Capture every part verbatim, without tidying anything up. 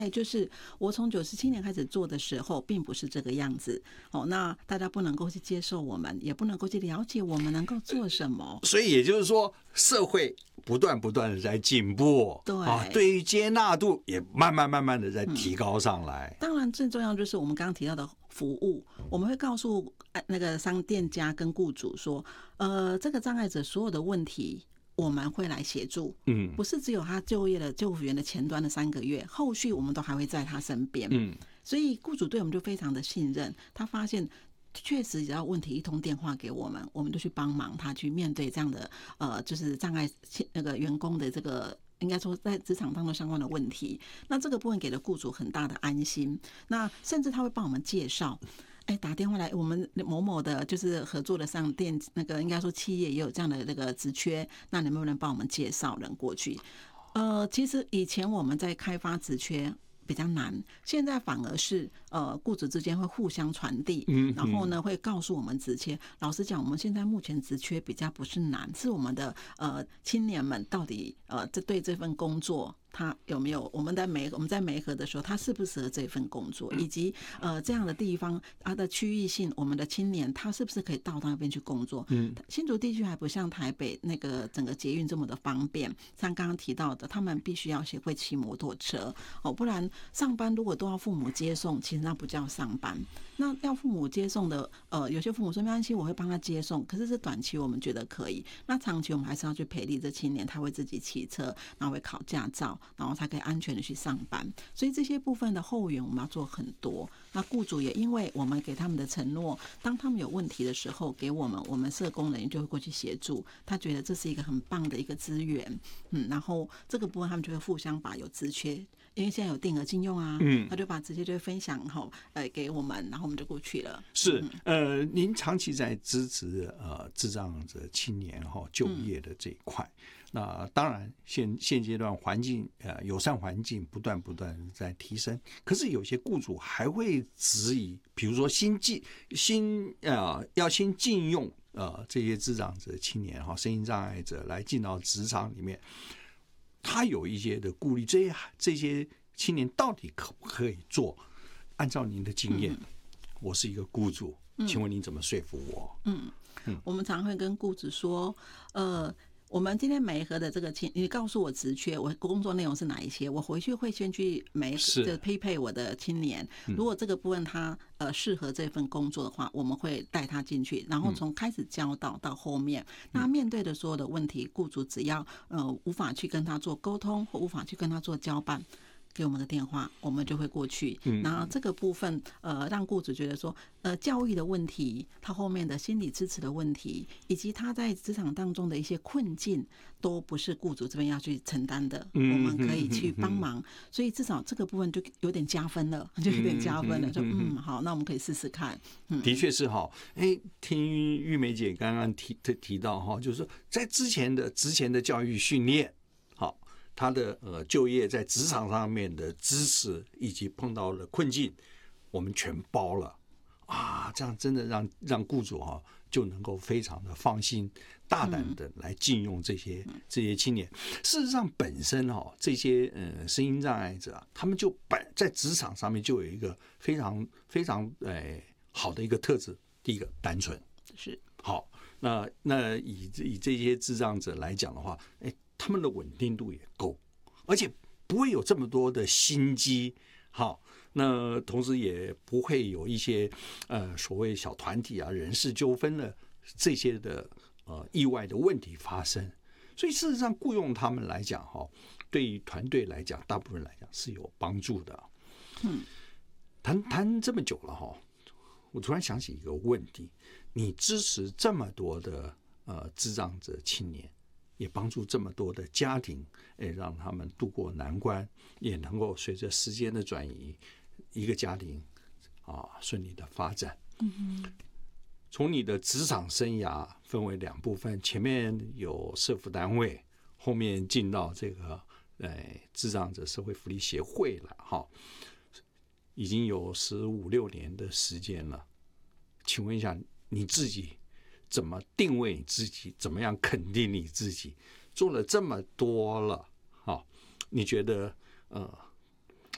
哎，就是我从九十七年开始做的时候，并不是这个样子哦。那大家不能够去接受我们，也不能够去了解我们能够做什么。 所以也就是说，社会不断不断的在进步， 对啊，对于接纳度也慢慢慢慢的在提高上来。 嗯、当然，最重要就是我们刚刚提到的服务，我们会告诉那个商店家跟雇主说，呃，这个障碍者所有的问题，我们会来协助，嗯，不是只有他就业的就服员的前端的三个月，后续我们都还会在他身边，嗯，所以雇主对我们就非常的信任，他发现确实只要问题一通电话给我们，我们就去帮忙他去面对这样的呃，就是障碍那个员工的这个。应该说在职场当中相关的问题，那这个部分给了雇主很大的安心，那甚至他会帮我们介绍。哎，打电话来，我们某某的，就是合作的商店，那个应该说企业也有这样的那个职缺，那能不能帮我们介绍人过去？呃，其实以前我们在开发职缺比较难，现在反而是呃雇主之间会互相传递，然后呢会告诉我们职缺。老实讲，我们现在目前职缺比较不是难，是我们的呃青年们到底呃这对这份工作。他有没有我们在媒我们在媒合的时候，他适不适合这份工作，以及呃这样的地方它的区域性，我们的青年他是不是可以到那边去工作？嗯，新竹地区还不像台北那个整个捷运这么的方便，像刚刚提到的，他们必须要学会骑摩托车哦，不然上班如果都要父母接送，其实那不叫上班。那要父母接送的，呃，有些父母说没关系，我会帮他接送，可是是短期我们觉得可以，那长期我们还是要去培力这青年，他会自己骑车，然后会考驾照。然后才可以安全的去上班，所以这些部分的后援我们要做很多。那雇主也因为我们给他们的承诺，当他们有问题的时候，给我们我们社工人员就会过去协助。他觉得这是一个很棒的一个资源，嗯，然后这个部分他们就会互相把有职缺，因为现在有定额禁用啊，嗯，他就把直接就会分享后，呃，给我们，然后我们就过去了。 是，呃，您长期在支持呃智障者青年哈就业的这一块。嗯，那当然现现阶段环境呃友善环境不断不断在提升，可是有些雇主还会质疑，比如说新进新呃要先禁用呃这些智障者青年哈身心障碍者来进到职场里面，他有一些的顾虑，这些这些青年到底可不可以做？按照您的经验，嗯，我是一个雇主，请问您怎么说服我？ 嗯，嗯我们常会跟雇主说，呃。我们今天媒合的这个青，你告诉我职缺，我工作内容是哪一些？我回去会先去媒就匹配我的青年。如果这个部分他呃适合这份工作的话，我们会带他进去，然后从开始教导到后面，那面对的所有的问题，雇主只要呃无法去跟他做沟通，或无法去跟他做交办。给我们的电话，我们就会过去。然后这个部分，呃，让雇主觉得说，呃，教育的问题，他后面的心理支持的问题，以及他在职场当中的一些困境，都不是雇主这边要去承担的，我们可以去帮忙。所以至少这个部分就有点加分了，就有点加分了。说嗯，好，那我们可以试试看。嗯， 的确是哈。哎，听玉梅姐刚刚提提到哈，就是说在之前的之前的教育训练。他的呃就业在职场上面的支持，以及碰到了困境，我们全包了啊！这样真的让让雇主哈、啊、就能够非常的放心、大胆的来禁用这些这些青年。事实上，本身哈、啊、这些呃身心障碍者、啊，他们就本在职场上面就有一个非常非常呃好的一个特质。第一个，单纯是好。那那以以这些智障者来讲的话，哎。他们的稳定度也够，而且不会有这么多的心机。好，那同时也不会有一些呃所谓小团体啊、人事纠纷的这些的呃意外的问题发生。所以事实上，雇佣他们来讲，哈，对于团队来讲，大部分来讲是有帮助的。嗯，谈谈这么久了哈，我突然想起一个问题：你支持这么多的呃智障者青年。也帮助这么多的家庭，哎，让他们度过难关，也能够随着时间的转移，一个家庭啊顺利的发展。嗯，从你的职场生涯分为两部分，前面有社福单位，后面进到这个哎智障者社会福利协会了，哈，已经有十五六年的时间了。请问一下，你自己怎么定位你自己？怎么样肯定你自己？做了这么多了，好，你觉得呃，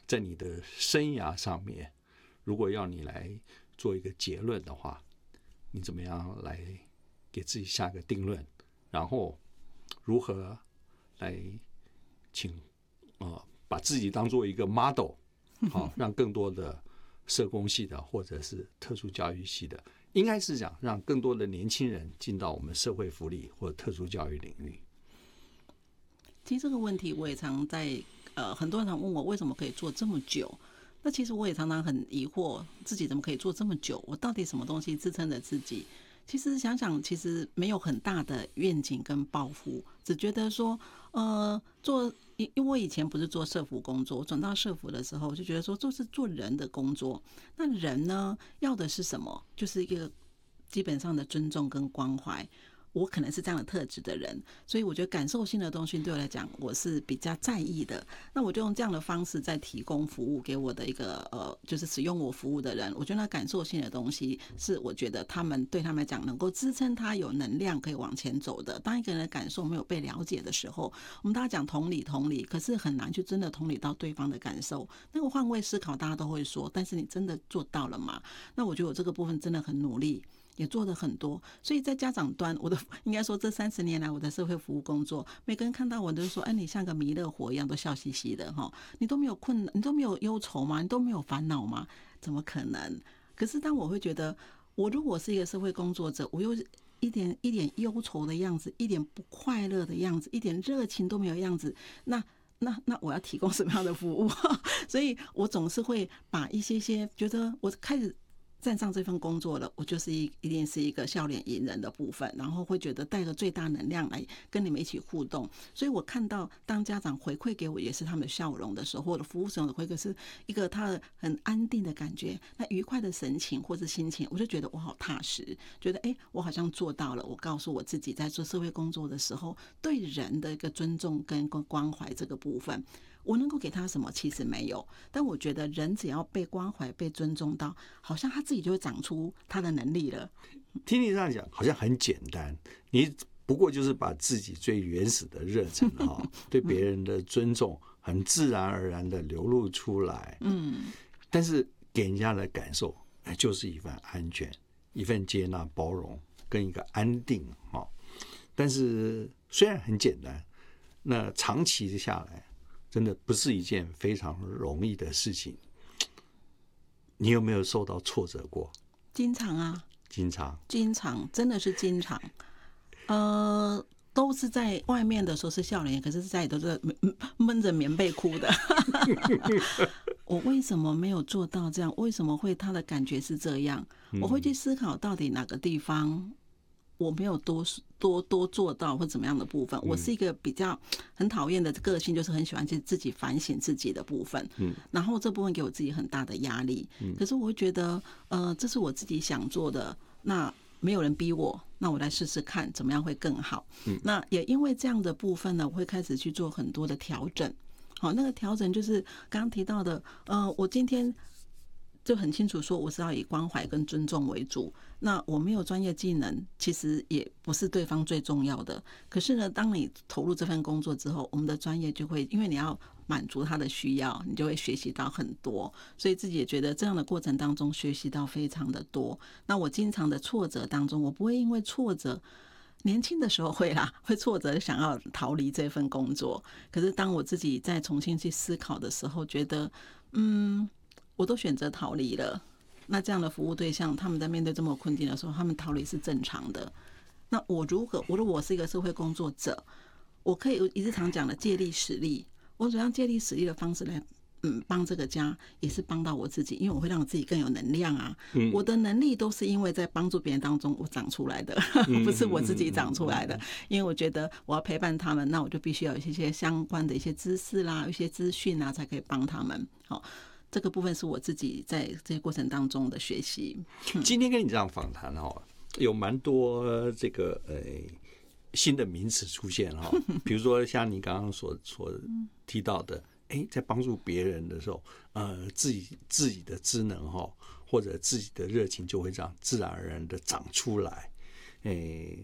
在你的生涯上面，如果要你来做一个结论的话，你怎么样来给自己下个定论，然后如何来请呃把自己当做一个 model， 好，让更多的社工系的或者是特殊教育系的，应该是讲让更多的年轻人进到我们社会福利或特殊教育领域。 其实这个问题我也常在呃，很多人常问我为什么可以做这么久。那其实我也常常很疑惑，自己怎么可以做这么久？我到底什么东西支撑着自己？其实想想，其实没有很大的愿景跟抱负，只觉得说，呃，做，因为我以前不是做社福工作，转到社福的时候，就觉得说，这是做人的工作。那人呢，要的是什么？就是一个基本上的尊重跟关怀。我可能是这样的特质的人，所以我觉得感受性的东西对我来讲我是比较在意的。那我就用这样的方式在提供服务给我的一个呃，就是使用我服务的人。我觉得那感受性的东西是我觉得他们对他们来讲能够支撑他有能量可以往前走的。当一个人的感受没有被了解的时候，我们大家讲同理同理，可是很难去真的同理到对方的感受。那个换位思考大家都会说，但是你真的做到了吗？那我觉得我这个部分真的很努力，也做了很多。所以在家长端，我的应该说这三十年来我的社会服务工作，每个人看到我都说，哎，你像个弥勒佛一样，都笑嘻嘻的哈，你都没有困难，你都没有忧愁吗？你都没有烦恼吗？怎么可能？可是当我会觉得，我如果是一个社会工作者，我又一点一点忧愁的样子，一点不快乐的样子，一点热情都没有样子，那那那我要提供什么样的服务？所以我总是会把一些些觉得我开始站上这份工作了，我就是一一定是一个笑脸迎人的部分，然后会觉得带着最大能量来跟你们一起互动。所以我看到当家长回馈给我也是他们的笑容的时候，或者服务生的回馈是一个他的很安定的感觉，那愉快的神情或者心情，我就觉得我好踏实，觉得哎，我好像做到了。我告诉我自己，在做社会工作的时候，对人的一个尊重跟关怀这个部分。我能够给他什么？其实没有，但我觉得人只要被关怀、被尊重到，好像他自己就会长出他的能力了。 听你这样讲，好像很简单，你不过就是把自己最原始的热忱哈，对别人的尊重，很自然而然的流露出来。嗯，但是给人家的感受，就是一份安全、一份接纳、包容跟一个安定哈。但是虽然很简单，那长期下来，真的不是一件非常容易的事情。你有没有受到挫折过？ 经常啊， 经常，经常，真的是经常。呃，都是在外面的时候是笑脸，可是在里头是闷着棉被哭的。我为什么没有做到这样？为什么会他的感觉是这样？我会去思考到底哪个地方我没有多多多做到或怎么样的部分。我是一个比较很讨厌的个性，就是很喜欢去自己反省自己的部分。嗯，然后这部分给我自己很大的压力。嗯，可是我会觉得，呃，这是我自己想做的，那没有人逼我，那我来试试看怎么样会更好。嗯，那也因为这样的部分呢，我会开始去做很多的调整。好，那个调整就是刚刚提到的，呃，我今天就很清楚说我是要以关怀跟尊重为主，那我没有专业技能其实也不是对方最重要的。可是呢，当你投入这份工作之后，我们的专业就会因为你要满足他的需要，你就会学习到很多，所以自己也觉得这样的过程当中学习到非常的多。那我经常的挫折当中，我不会因为挫折，年轻的时候会啦，会挫折想要逃离这份工作，可是当我自己再重新去思考的时候，觉得嗯我都选择逃离了，那这样的服务对象他们在面对这么困境的时候，他们逃离是正常的。那我如果我如果我是一个社会工作者，我可以一直常讲的借力使力，我怎样借力使力的方式来嗯帮这个家，也是帮到我自己，因为我会让自己更有能量啊。嗯、我的能力都是因为在帮助别人当中我长出来的，不是我自己长出来的。因为我觉得我要陪伴他们，那我就必须要有一些相关的一些知识啦、一些资讯啊，才可以帮他们。好。这个部分是我自己在这些过程当中的学习。 嗯、今天跟你这样访谈哈，有蛮多这个呃新的名词出现哈，比如说像你刚刚所所提到的，哎，在帮助别人的时候，呃，自己自己的职能哈，或者自己的热情就会这样自然而然的长出来。哎，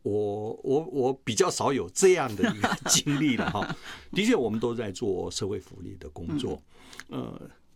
我我我比较少有这样的一个经历了哈。的确，我们都在做社会福利的工作，呃，